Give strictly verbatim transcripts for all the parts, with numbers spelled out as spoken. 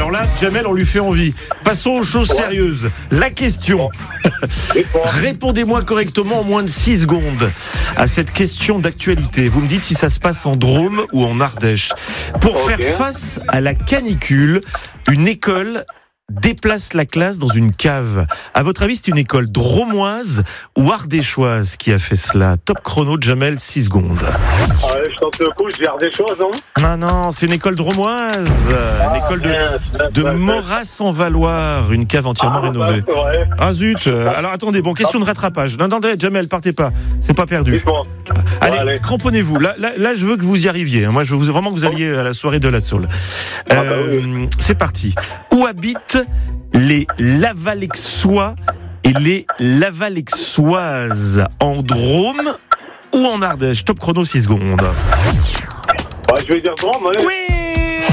alors là, Jamel, on lui fait envie. Passons aux choses ouais. sérieuses. La question. Répondez-moi correctement en moins de six secondes à cette question d'actualité. Vous me dites si ça se passe en Drôme ou en Ardèche. Pour okay. faire face à la canicule, une école déplace la classe dans une cave. À votre avis, c'est une école dromoise ou ardéchoise qui a fait cela? Top chrono de Jamel, six secondes. Ah ouais, je tente le coup, je dis ardéchoise, non? Ah non, c'est une école dromoise. Ah, une école de, de Moras-en-Valoir, une cave entièrement ah, rénovée. Bah, ouais. Ah zut. Alors attendez, bon, question de rattrapage. Non, non, Jamel, partez pas. C'est pas perdu. Allez, allez, cramponnez-vous. Là, là, là, je veux que vous y arriviez. Moi, je veux vraiment que vous alliez à la soirée de la Saule. Ah, bah, euh, oui. C'est parti. Où habitent les Lavalexois et les Lavalexoises, en Drôme ou en Ardèche? Top chrono, six secondes. Bah, je vais dire Drôme, allez. Oui.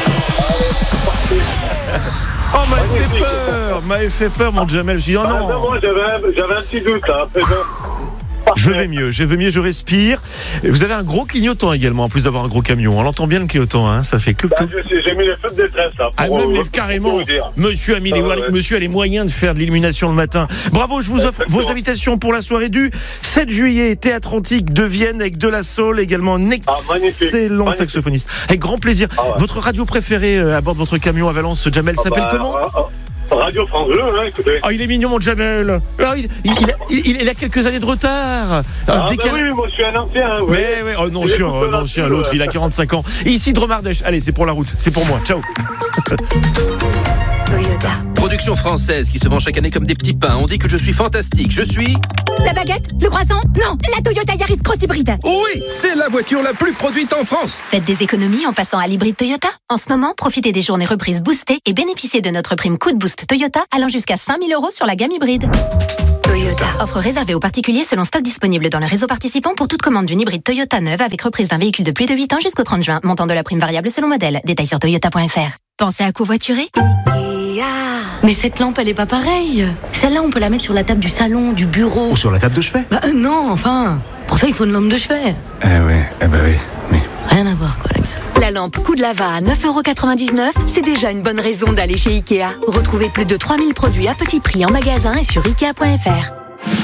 Oh, m'avait fait peur, m'avait fait peur, mon Jamel. Je dis, oh non. Ah, non moi, j'avais, un, j'avais un petit doute, là. Après, je vais mieux, je vais mieux, je respire. Vous avez un gros clignotant également, en plus d'avoir un gros camion. On l'entend bien le clignotant, hein, ça fait clouc. Bah, j'ai mis les feux de détresse là. Ah, même les, carrément. Monsieur a mis les, ah, ouais. Monsieur a les moyens de faire de l'illumination le matin. Bravo, je vous offre vos invitations pour la soirée du sept juillet, Théâtre Antique de Vienne avec de la Saule, également un excellent ah, saxophoniste. Avec grand plaisir. Ah, ouais. Votre radio préférée à bord de votre camion à Valence, Jamel, ah, s'appelle bah, comment ah, ah. Radio France deux, hein, écoutez. Oh, il est mignon, mon Jamel. Oh, il, il, il, il, il a quelques années de retard. Ah, bah oui, moi je suis un ancien. Oui. Mais, ouais, oh, non, je suis un ancien, l'autre, il a quarante-cinq ans. Et ici, Drôme Ardèche. Allez, c'est pour la route, c'est pour moi. Ciao. Toyota. Production française qui se vend chaque année comme des petits pains. On dit que je suis fantastique. Je suis... La baguette? Le croissant? Non, la Toyota Yaris Cross Hybride. Oui, c'est la voiture la plus produite en France. Faites des économies en passant à l'hybride Toyota. En ce moment, profitez des journées reprises boostées et bénéficiez de notre prime coup de boost Toyota allant jusqu'à cinq mille euros sur la gamme hybride. Toyota. Offre réservée aux particuliers selon stock disponible dans le réseau participant pour toute commande d'une hybride Toyota neuve avec reprise d'un véhicule de plus de huit ans jusqu'au trente juin. Montant de la prime variable selon modèle. Détails sur toyota point f r. Pensez à covoiturer? Mais cette lampe, elle est pas pareille. Celle-là, on peut la mettre sur la table du salon, du bureau. Ou sur la table de chevet. Bah euh, non, enfin. Pour ça, il faut une lampe de chevet. Eh ouais, eh bah oui, oui. Rien à voir, quoi, la gars. La lampe Coup de Lava à neuf euros quatre-vingt-dix-neuf, c'est déjà une bonne raison d'aller chez Ikea. Retrouvez plus de trois mille produits à petit prix en magasin et sur ikea point f r.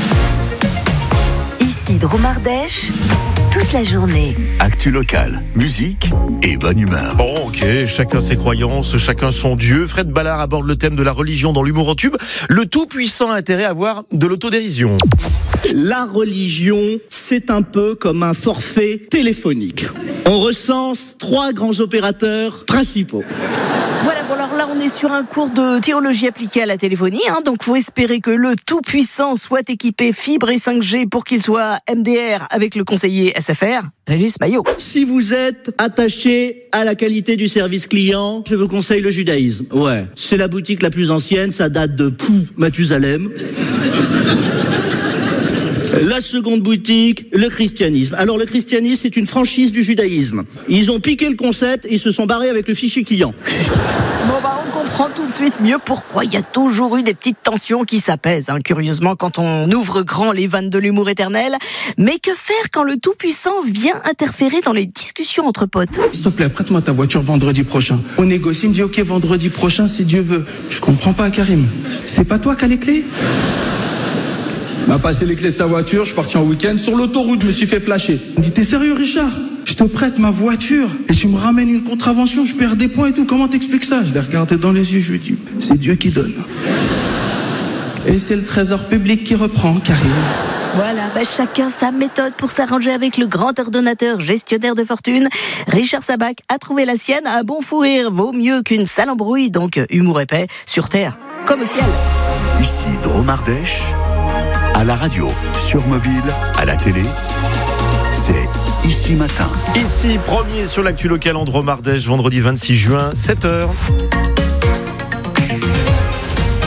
Ici Drôme Ardèche, toute la journée. Actu locale, musique et bonne humeur. Bon, ok, chacun ses croyances, chacun son Dieu. Fred Ballard aborde le thème de la religion dans l'humour en tube. Le tout-puissant a intérêt à avoir de l'autodérision. La religion, c'est un peu comme un forfait téléphonique. On recense trois grands opérateurs principaux. Voilà, bon alors là on est sur un cours de théologie appliquée à la téléphonie, hein, donc faut espérer que le tout-puissant soit équipé fibre et cinq G pour qu'il soit M D R avec le conseiller S F R, Régis Maillot. Si vous êtes attaché à la qualité du service client, je vous conseille le judaïsme. Ouais, c'est la boutique la plus ancienne, ça date de Pou, Mathusalem. La seconde boutique, le christianisme. Alors le christianisme, c'est une franchise du judaïsme. Ils ont piqué le concept et ils se sont barrés avec le fichier client. Bon bah on comprend tout de suite mieux pourquoi il y a toujours eu des petites tensions qui s'apaisent, hein, curieusement quand on ouvre grand les vannes de l'humour éternel. Mais que faire quand le tout-puissant vient interférer dans les discussions entre potes? S'il te plaît, prête-moi ta voiture vendredi prochain. On négocie, il me dit ok vendredi prochain si Dieu veut. Je comprends pas Karim. C'est pas toi qui as les clés? M'a passé les clés de sa voiture, je suis parti en week-end. Sur l'autoroute, je me suis fait flasher. Il me dit, t'es sérieux, Richard? Je te prête ma voiture et tu me ramènes une contravention, je perds des points et tout. Comment t'expliques ça? Je l'ai regardé dans les yeux, je lui ai dit, c'est Dieu qui donne. Et c'est le trésor public qui reprend, Karim. Voilà, bah chacun sa méthode pour s'arranger avec le grand ordonnateur gestionnaire de fortune. Richard Sabac a trouvé la sienne. Un bon fou rire vaut mieux qu'une sale embrouille. Donc, humour épais, sur terre comme au ciel. Ici Drôme Ardèche. À la radio, sur mobile, à la télé, c'est Ici Matin. Ici, premier sur l'actu locale en Drôme Ardèche, vendredi vingt-six juin, sept heures.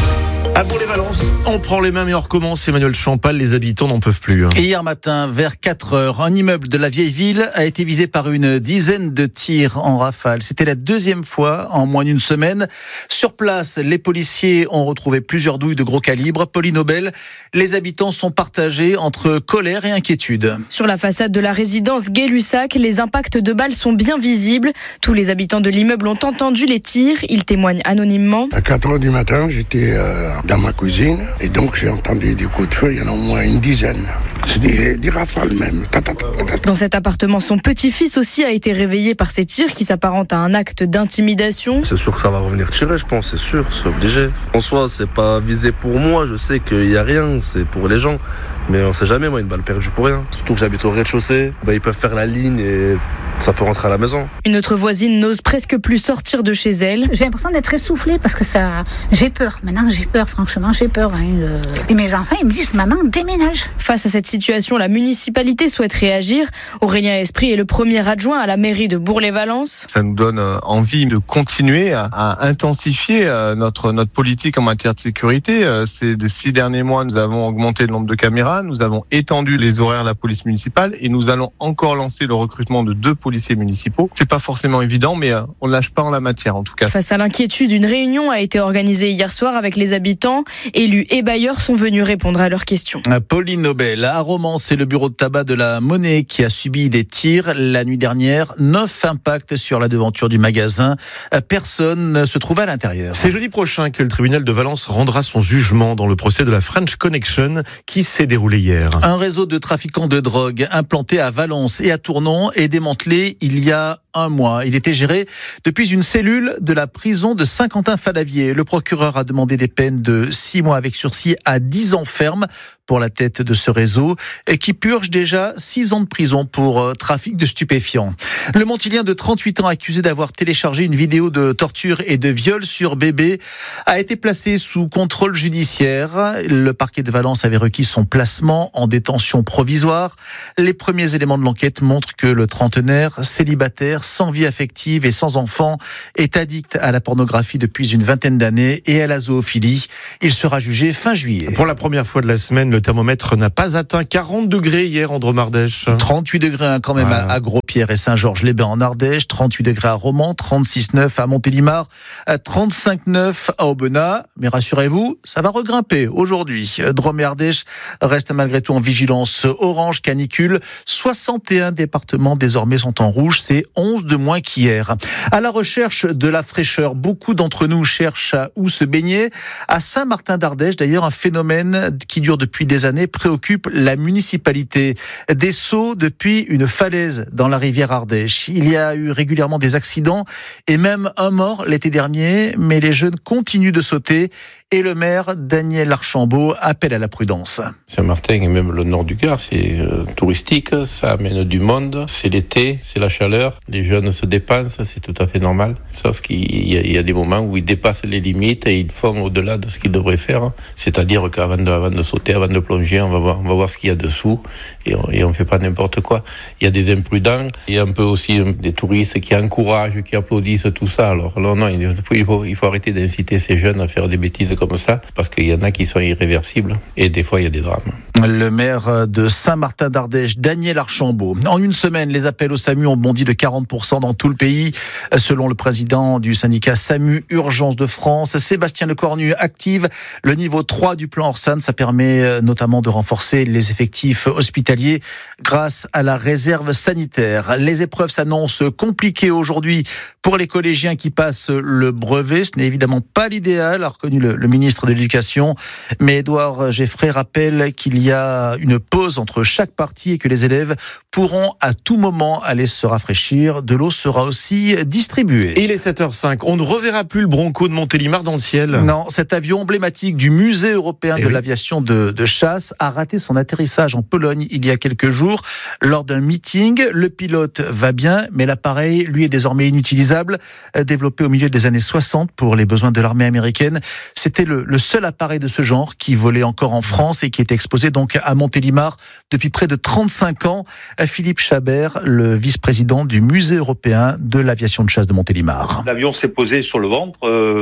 À Bourg-les-Valences, on prend les mains mais on recommence. Emmanuel Champal, les habitants n'en peuvent plus. Et hier matin, vers quatre heures, un immeuble de la vieille ville a été visé par une dizaine de tirs en rafale. C'était la deuxième fois en moins d'une semaine. Sur place, les policiers ont retrouvé plusieurs douilles de gros calibre. Pauline Aubel, les habitants sont partagés entre colère et inquiétude. Sur la façade de la résidence Gay-Lussac, les impacts de balles sont bien visibles. Tous les habitants de l'immeuble ont entendu les tirs. Ils témoignent anonymement. À quatre heures du matin, j'étais euh, dans ma cuisine et donc j'ai entendu des coups de feu, il y en a au moins une dizaine. C'est des, des rafales même. Dans cet appartement, son petit-fils aussi a été réveillé par ces tirs qui s'apparentent à un acte d'intimidation. C'est sûr que ça va revenir tirer, je pense, c'est sûr, c'est obligé. En soi, c'est pas visé pour moi, je sais qu'il y a rien, c'est pour les gens. Mais on sait jamais, moi, une balle perdue pour rien. Surtout que j'habite au rez-de-chaussée, bah, ils peuvent faire la ligne et ça peut rentrer à la maison. Une autre voisine n'ose presque plus sortir de chez elle. J'ai l'impression d'être essoufflée parce que ça, j'ai peur. Maintenant, j'ai peur, franchement, j'ai peur. Hein. Et mes enfants, ils me disent, maman, déménage. Face à cette situation, la municipalité souhaite réagir. Aurélien Esprit est le premier adjoint à la mairie de Bourg-les-Valences. Ça nous donne envie de continuer à, à intensifier notre, notre politique en matière de sécurité. Ces six derniers mois, nous avons augmenté le nombre de caméras, nous avons étendu les horaires de la police municipale et nous allons encore lancer le recrutement de deux policiers municipaux. C'est pas forcément évident, mais on ne lâche pas en la matière en tout cas. Face à l'inquiétude, une réunion a été organisée hier soir avec les habitants. Élus et bailleurs sont venus répondre à leurs questions. Pauline Nobel, à Romans, c'est le bureau de tabac de la Monnaie qui a subi des tirs la nuit dernière. Neuf impacts sur la devanture du magasin. Personne ne se trouve à l'intérieur. C'est jeudi prochain que le tribunal de Valence rendra son jugement dans le procès de la French Connection qui s'est déroulé hier. Un réseau de trafiquants de drogue implanté à Valence et à Tournon est démantelé il y a un mois. Il était géré depuis une cellule de la prison de Saint-Quentin-Falavier. Le procureur a demandé des peines de six mois avec sursis à dix ans ferme pour la tête de ce réseau et qui purge déjà six ans de prison pour trafic de stupéfiants. Le Montilien de trente-huit ans accusé d'avoir téléchargé une vidéo de torture et de viol sur bébé a été placé sous contrôle judiciaire. Le parquet de Valence avait requis son placement en détention provisoire. Les premiers éléments de l'enquête montrent que le trentenaire, célibataire, sans vie affective et sans enfant, est addict à la pornographie depuis une vingtaine d'années et à la zoophilie. Il sera jugé fin juillet. Pour la première fois de la semaine, le thermomètre n'a pas atteint quarante degrés hier en Drôme-Ardèche. trente-huit degrés quand même voilà. à Gros-Pierre et Saint-Georges-les-Bains en Ardèche, trente-huit degrés à Romans, trente-six neuf à Montélimar, trente-cinq neuf à Aubenas. Mais rassurez-vous, ça va regrimper aujourd'hui. Drôme et Ardèche restent malgré tout en vigilance orange canicule. soixante et un départements désormais sont en rouge, c'est onze de moins qu'hier. À la recherche de la fraîcheur, beaucoup d'entre nous cherchent à où se baigner. À Saint-Martin d'Ardèche, d'ailleurs, un phénomène qui dure depuis des années préoccupe la municipalité. Des sauts depuis une falaise dans la rivière Ardèche. Il y a eu régulièrement des accidents et même un mort l'été dernier, mais les jeunes continuent de sauter et le maire Daniel Archambault appelle à la prudence. Saint-Martin et même le nord du Gard, c'est euh, touristique, ça amène du monde, c'est l'été, c'est la chaleur, les jeunes se dépensent, c'est tout à fait normal. Sauf qu'il y a, il y a des moments où ils dépassent les limites et ils font au-delà de ce qu'ils devraient faire. C'est-à-dire qu'avant de, avant de sauter, avant de plonger, on va voir, on va voir ce qu'il y a dessous et on, et on fait pas n'importe quoi. Il y a des imprudents, il y a un peu aussi des touristes qui encouragent, qui applaudissent tout ça. Alors non, non, il faut, il faut arrêter d'inciter ces jeunes à faire des bêtises comme ça, parce qu'il y en a qui sont irréversibles et des fois il y a des drames. Le maire de Saint-Martin d'Ardèche, Daniel Archambault. En une semaine, les appels au SAMU ont bondi de quarante pour cent dans tout le pays. Selon le président du syndicat SAMU Urgence de France, Sébastien Lecornu, active le niveau trois du plan Orsan. Ça permet notamment de renforcer les effectifs hospitaliers grâce à la réserve sanitaire. Les épreuves s'annoncent compliquées aujourd'hui pour les collégiens qui passent le brevet. Ce n'est évidemment pas l'idéal, a reconnu le, le ministre de l'Éducation. Mais Édouard Geffray rappelle qu'il y a une pause entre chaque partie et que les élèves pourront à tout moment aller se rafraîchir. De l'eau sera aussi distribuée. Il est sept heures cinq. On ne reverra plus le Bronco de Montélimar dans le ciel. Non, cet avion emblématique du musée européen et de oui. l'aviation de, de chasse a raté son atterrissage en Pologne il y a quelques jours lors d'un meeting. Le pilote va bien, mais l'appareil, lui, est désormais inutilisable. Développé au milieu des années soixante pour les besoins de l'armée américaine, c'était le, le seul appareil de ce genre qui volait encore en France et qui était exposé donc à Montélimar depuis près de trente-cinq ans. Philippe Chabert, le vice-président du musée européen de l'aviation de chasse de Montélimar. L'avion s'est posé sur le ventre. Euh, alors,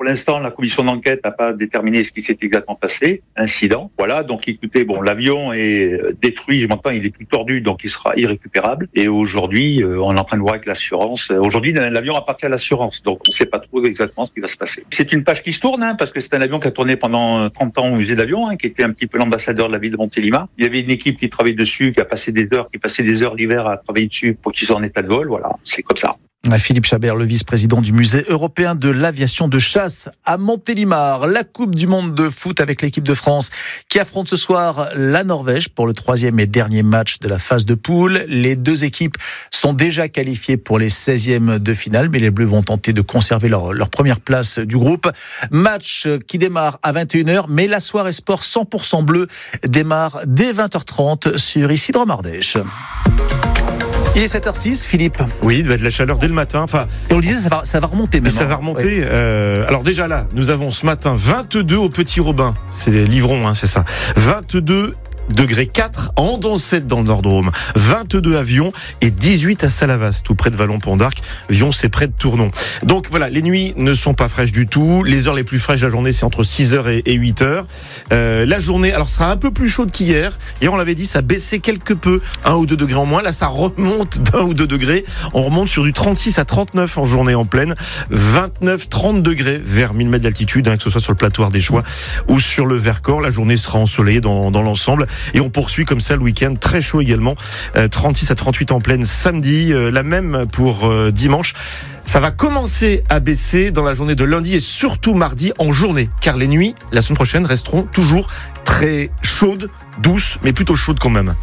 Pour l'instant, la commission d'enquête n'a pas déterminé ce qui s'est exactement passé. Incident. Voilà. Donc, écoutez, bon, l'avion est détruit. Je m'entends, il est tout tordu, donc il sera irrécupérable. Et aujourd'hui, euh, on est en train de voir avec l'assurance. Aujourd'hui, l'avion appartient à l'assurance, donc on ne sait pas trop exactement ce qui va se passer. C'est une page qui se tourne, hein, parce que c'est un avion qui a tourné pendant trente ans au musée d'avion, hein, qui était un petit peu l'ambassadeur de la ville de Montélimar. Il y avait une équipe qui travaillait dessus, qui a passé des heures, qui passait des heures l'hiver à travailler dessus pour qu'il soit en état de vol. Voilà, c'est comme ça. Philippe Chabert, le vice-président du musée européen de l'aviation de chasse à Montélimar. La Coupe du monde de foot avec l'équipe de France qui affronte ce soir la Norvège pour le troisième et dernier match de la phase de poule. Les deux équipes sont déjà qualifiées pour les seizièmes de finale, mais les Bleus vont tenter de conserver leur, leur première place du groupe. Match qui démarre à vingt et une heures, mais la soirée sport cent pour cent bleu démarre dès vingt heures trente sur ici Drôme Ardèche. Il est sept heures six, Philippe. Oui, il va y avoir de la chaleur dès le matin. Enfin, et on le disait, ça va, ça va remonter même. Ça va remonter. Oui. Euh, alors déjà là, nous avons ce matin vingt-deux au Petit Robin. C'est Livron, hein, c'est ça. vingt-deux degré quatre à Andancette dans le Nord-Drôme, vingt-deux à Vion et dix-huit à Salavas, tout près de Vallon-Pont-d'Arc. Vion, c'est près de Tournon. Donc voilà, les nuits ne sont pas fraîches du tout. Les heures les plus fraîches de la journée, c'est entre six heures et huit heures. Euh, la journée, alors, sera un peu plus chaude qu'hier. Hier, on l'avait dit, ça baissait quelque peu, un ou deux degrés en moins. Là, ça remonte d'un ou deux degrés. On remonte sur du trente-six à trente-neuf en journée en pleine. vingt-neuf, trente degrés vers mille mètres d'altitude, hein, que ce soit sur le plateau Ardéchois ou sur le Vercors. La journée sera ensoleillée dans, dans l'ensemble. Et on poursuit comme ça le week-end, très chaud également, euh, trente-six à trente-huit en pleine samedi, euh, la même pour euh, dimanche. Ça va commencer à baisser dans la journée de lundi et surtout mardi en journée, car les nuits, la semaine prochaine, resteront toujours très chaudes, douces, mais plutôt chaudes quand même.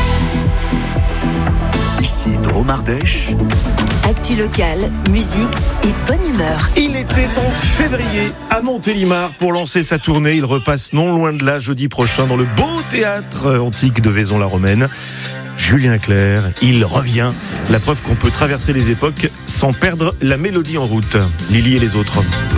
Ici Drôme Ardèche. Actu locale, musique et bonne humeur. Il était en février à Montélimar pour lancer sa tournée. Il repasse non loin de là jeudi prochain dans le beau théâtre antique de Vaison-la-Romaine. Julien Clerc, il revient. La preuve qu'on peut traverser les époques sans perdre la mélodie en route. Lily et les autres.